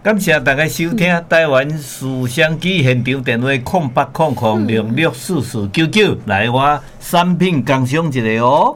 感谢大家收听台湾思想机现场电话0800664499，来我产品工商一下哦。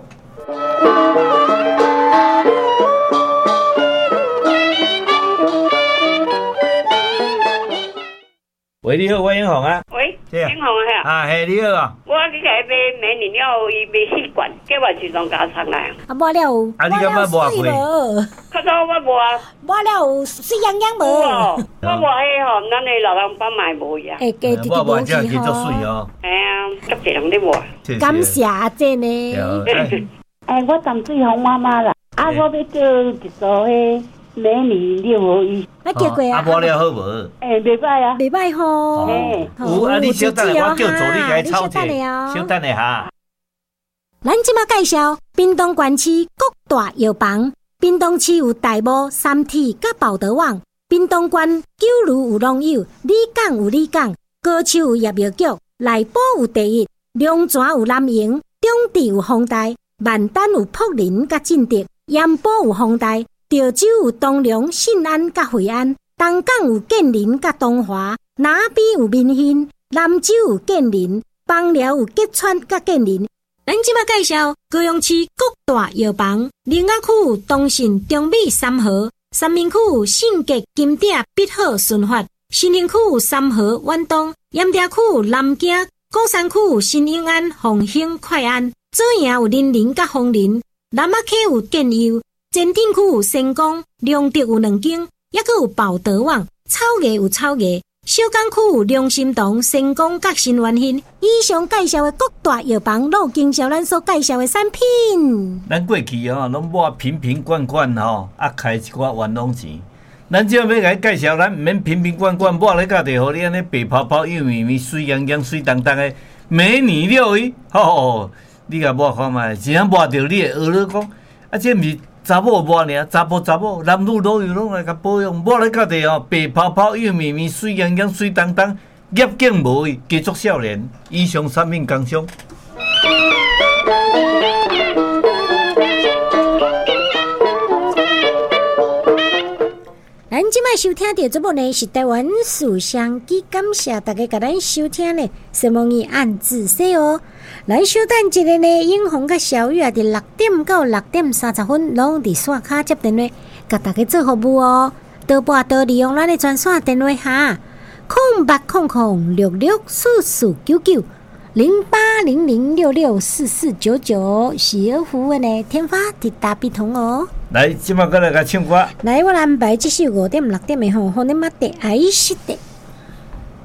喂，你好，我英宏啊。 喂，英宏啊， 啊，嘿，你好啊。 我去甲伊买美年了，伊买四罐，叫我自动加上来。 啊，抹了有， 啊，你敢捌抹过？ 较早我无啊。 抹了有水洋洋无？ 我无迄吼，咱的老人板买无呀。 会加滴滴无去吼。 哎呀，甲一人咧抹。 感谢阿姐呢。 哎，我淡水红妈妈啦，啊，我要叫一组迄。美女六合一， 啊叫过啊， 啊无了好无？ 哎，袂歹啊， 袂歹吼。 有啊，你小等下，我叫助理来抄者，小等下哈。 咱即马介绍屏东县市各大药房，屏东市有大埔、三体、甲宝德旺，屏东县九如有农友，里港有里港，高手有业药局，内埔有第一，龙泉有南营，中地有丰台，万丹有福林甲进德，盐埔有丰台。潮州有东龙、信安甲惠安，东港有建林甲东华，南边有民兴，南州有建林，枋寮有吉川甲建林。咱即马介绍高雄市各大药房，林雅区有东信、中美、三和，三明区有信捷、金鼎、必好、顺发，新营区有三和、远东，盐埕区有南京，鼓山区有新永安、凤兴、快安，左营有林林甲丰林，南仔溪有建佑。前镇区有成功，良德有2间，也佫有宝德旺，草芽有草芽，小港区有良心堂、成功甲新元兴。以上介绍的各大药房，都有经销咱所介绍的产品。 咱过去吼，拢抹瓶瓶罐罐吼，啊开一寡冤枉钱。咱即要甲你介绍，咱毋免瓶瓶罐罐抹咧家己，互你安尼白泡泡、幼绵绵、水洋洋、水当当的美女六一，吼，你甲抹看卖，真正抹着你会学了讲，啊，这毋是。查某抹尔，查甫，男女老幼拢来甲保养，抹咧家己吼，白泡泡、幼绵绵、水洋洋、水当当，业景无位，家族少年。以上产品工商。 咱即摆收听到节目呢是台湾思想机，感谢大家甲咱收听呢，希望你按仔细哦。咱稍等一个呢，英宏甲小雨啊，伫6点到6点30分，拢伫线卡接电话，甲大家做服务哦。多拨多利用咱的专线电话哈，0800664499。0800664499，喜儿服务呢，天发地大必通哦。 来，即马过来甲唱歌。 来，我安排这首5点6点的吼，好你妈的爱惜的。